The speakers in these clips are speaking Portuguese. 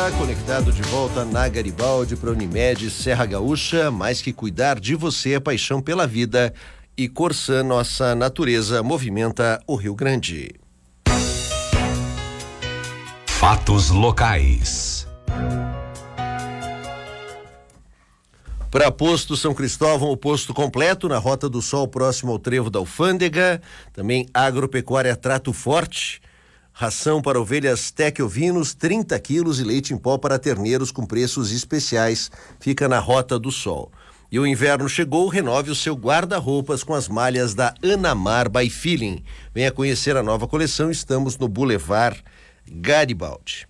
Olá, conectado de volta na Garibaldi para Unimed Serra Gaúcha. Mais que cuidar de você, é paixão pela vida. E Corsã, nossa natureza, movimenta o Rio Grande. Fatos locais. Para Posto São Cristóvão, o posto completo na Rota do Sol, próximo ao Trevo da Alfândega. Também Agropecuária Trato Forte. Ração para ovelhas Tec Ovinos, 30 quilos e leite em pó para terneiros com preços especiais. Fica na Rota do Sol. E o inverno chegou, renove o seu guarda-roupas com as malhas da Anamar by Feeling. Venha conhecer a nova coleção, estamos no Boulevard Garibaldi.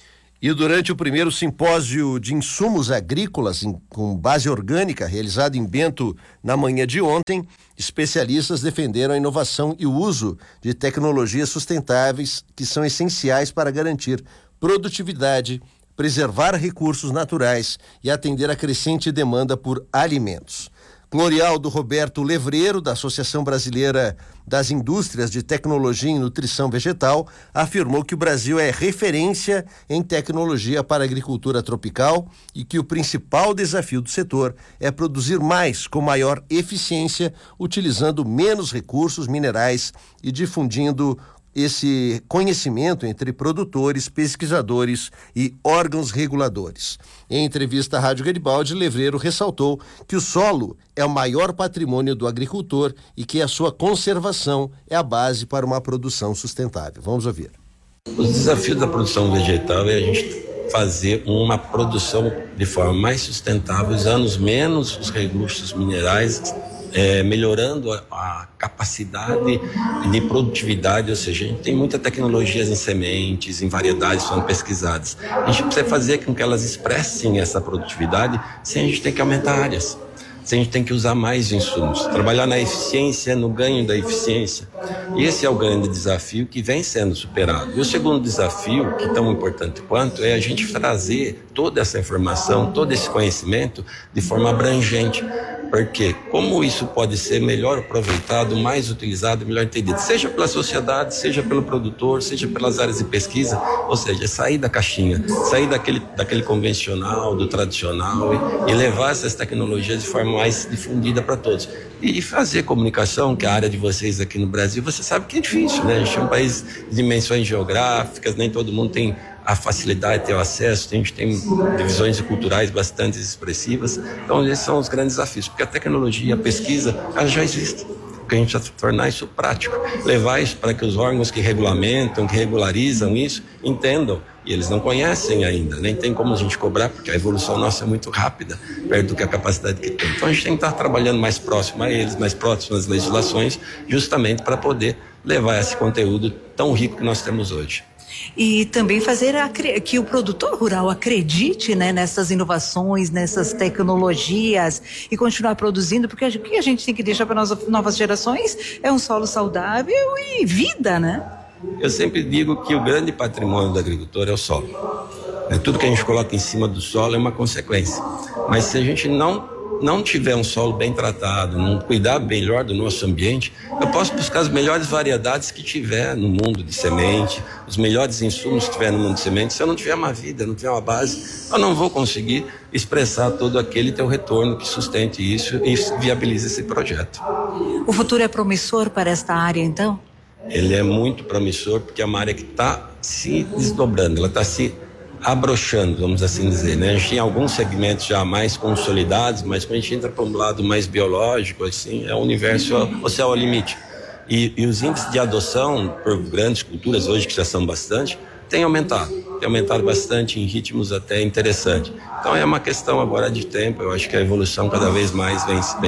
E durante o primeiro simpósio de insumos agrícolas com base orgânica, realizado em Bento na manhã de ontem, especialistas defenderam a inovação e o uso de tecnologias sustentáveis que são essenciais para garantir produtividade, preservar recursos naturais e atender a crescente demanda por alimentos. Clorialdo Roberto Levreiro, da Associação Brasileira das Indústrias de Tecnologia em Nutrição Vegetal, afirmou que o Brasil é referência em tecnologia para a agricultura tropical e que o principal desafio do setor é produzir mais com maior eficiência, utilizando menos recursos minerais e difundindo esse conhecimento entre produtores, pesquisadores e órgãos reguladores. Em entrevista à Rádio Garibaldi, Levreiro ressaltou que o solo é o maior patrimônio do agricultor e que a sua conservação é a base para uma produção sustentável. Vamos ouvir. Os desafios da produção vegetal é a gente fazer uma produção de forma mais sustentável, usando menos os recursos minerais, melhorando a capacidade de produtividade, ou seja, a gente tem muita tecnologia em sementes, em variedades sendo pesquisadas. A gente precisa fazer com que elas expressem essa produtividade sem a gente ter que aumentar áreas, sem a gente ter que usar mais insumos, trabalhar na eficiência, no ganho da eficiência. E esse é o grande desafio que vem sendo superado. E o segundo desafio, que é tão importante quanto, é a gente trazer toda essa informação, todo esse conhecimento de forma abrangente. Porque como isso pode ser melhor aproveitado, mais utilizado, melhor entendido, seja pela sociedade, seja pelo produtor, seja pelas áreas de pesquisa, ou seja, sair da caixinha, sair daquele convencional, do tradicional e levar essas tecnologias de forma mais difundida para todos. E fazer comunicação, que é a área de vocês aqui no Brasil, você sabe que é difícil, né? A gente é um país de dimensões geográficas, nem todo mundo tem a facilidade de ter o acesso, a gente tem divisões culturais bastante expressivas. Então, esses são os grandes desafios, porque a tecnologia, a pesquisa, ela já existe. Porque a gente precisa tornar isso prático, levar isso para que os órgãos que regulamentam, que regularizam isso, entendam. E eles não conhecem ainda, nem tem como a gente cobrar, porque a evolução nossa é muito rápida, perto do que a capacidade que tem. Então a gente tem que estar trabalhando mais próximo a eles, mais próximo às legislações, justamente para poder levar esse conteúdo tão rico que nós temos hoje. E também fazer que o produtor rural acredite, né, nessas inovações, nessas tecnologias e continuar produzindo, porque o que a gente tem que deixar para as novas gerações é um solo saudável e vida, né? Eu sempre digo que o grande patrimônio do agricultor é o solo. Tudo que a gente coloca em cima do solo é uma consequência. Mas se a gente não tiver um solo bem tratado, não cuidar melhor do nosso ambiente, eu posso buscar as melhores variedades que tiver no mundo de semente, os melhores insumos que tiver no mundo de semente. Se eu não tiver uma vida, não tiver uma base, eu não vou conseguir expressar todo aquele teu retorno que sustente isso e viabilize esse projeto. O futuro é promissor para esta área, então? Ele é muito promissor porque é uma área que está se desdobrando, ela está se abrochando, vamos assim dizer, né? A gente tem alguns segmentos já mais consolidados, mas quando a gente entra para um lado mais biológico, assim, é o universo, o céu ao limite. E os índices de adoção por grandes culturas, hoje que já são bastante, tem aumentado bastante em ritmos até interessantes. Então é uma questão agora de tempo, eu acho que a evolução cada vez mais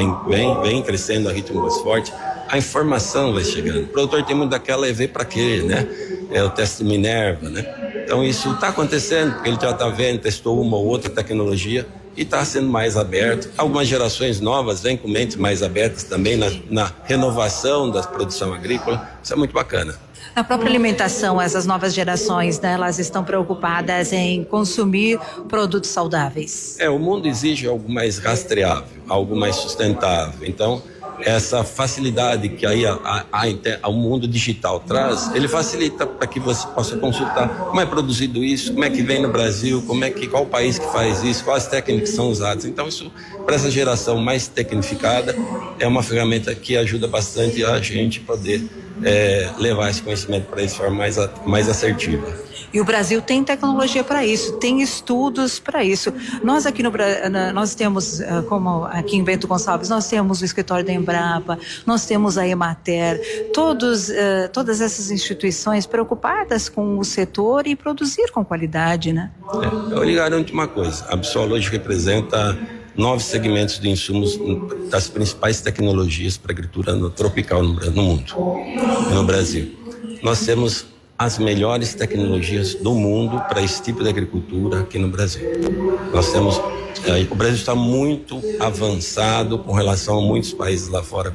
vem crescendo a ritmo mais forte, a informação vai chegando. O produtor tem muito daquela EV para quê, né? É o teste de Minerva, né? Então isso está acontecendo, porque ele já está vendo, testou uma ou outra tecnologia e está sendo mais aberto. Algumas gerações novas vêm com mentes mais abertas também na renovação da produção agrícola, isso é muito bacana. Na própria alimentação, essas novas gerações, né, elas estão preocupadas em consumir produtos saudáveis. O mundo exige algo mais rastreável, algo mais sustentável. Então, essa facilidade que aí o mundo digital traz, ele facilita para que você possa consultar como é produzido isso, como é que vem no Brasil, qual país que faz isso, quais técnicas são usadas. Então isso, para essa geração mais tecnificada, é uma ferramenta que ajuda bastante a gente poder levar esse conhecimento para eles de forma mais assertiva. E o Brasil tem tecnologia para isso, tem estudos para isso. Nós aqui no Brasil, nós temos, como aqui em Bento Gonçalves, nós temos o escritório da Embrapa, nós temos a Emater, todas essas instituições preocupadas com o setor e produzir com qualidade, né? Eu lhe garanto uma coisa, a Absol hoje representa 9 segmentos de insumos das principais tecnologias para agricultura tropical no mundo e no Brasil. Nós temos as melhores tecnologias do mundo para esse tipo de agricultura aqui no Brasil. O Brasil está muito avançado com relação a muitos países lá fora